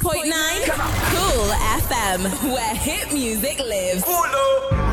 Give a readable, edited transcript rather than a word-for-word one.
106.9 Cool FM, where hit music lives. Cool.